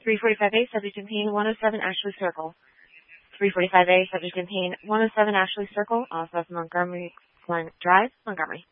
345A, subject in pain, 107 Ashley Circle. 345A, subject in pain, 107 Ashley Circle, off of Montgomery Glen Drive, Montgomery.